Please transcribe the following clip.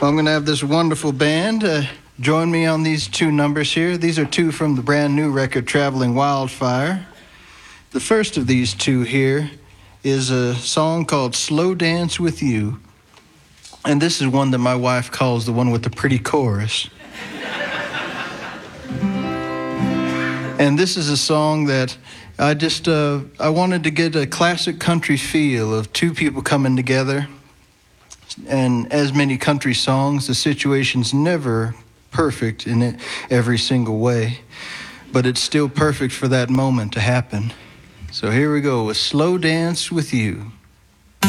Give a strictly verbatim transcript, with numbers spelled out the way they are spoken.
Well, I'm going to have this wonderful band uh, join me on these two numbers here. These are two from the brand new record, Traveling Wildfire. The first of these two here is a song called Slow Dance With You. And this is one that my wife calls the one with the pretty chorus. And this is a song that I just, uh, I wanted to get a classic country feel of two people coming together. And as many country songs, the situation's never perfect in it every single way, but it's still perfect for that moment to happen. So here we go with Slow Dance With You.